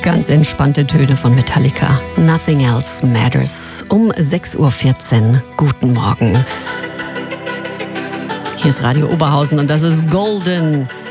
Ganz entspannte Töne von Metallica. Nothing else matters. Um 6.14 Uhr. Guten Morgen. Hier ist Radio Oberhausen und das ist Golden.